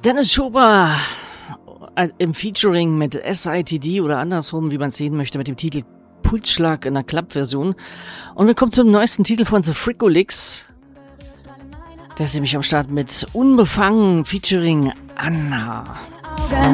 Dennis Schober im Featuring mit SITD oder andersrum, wie man es sehen möchte, mit dem Titel Pulsschlag in der Club-Version. Und wir kommen zum neuesten Titel von The Frickolix. Der ist nämlich am Start mit Unbefangen featuring Anna.